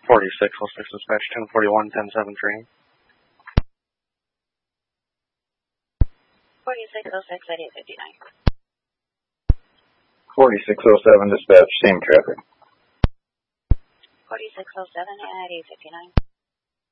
4606 dispatch, 1041, 1073. 4606 at 859. 4607 dispatch, same traffic. 4607 at 859.